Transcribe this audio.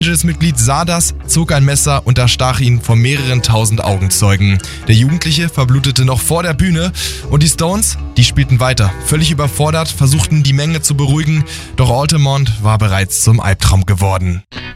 Mitglied sah das, zog ein Messer und erstach ihn vor mehreren tausend Augenzeugen. Der Jugendliche verblutete noch vor der Bühne und die Stones, die spielten weiter. Völlig überfordert, versuchten die Menge zu beruhigen, doch Altamont war bereits zum Albtraum geworden.